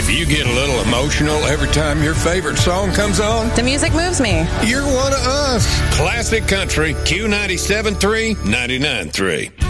If you get a little emotional every time your favorite song comes on, the music moves me. You're one of us. Classic Country, Q97.3, 99.3.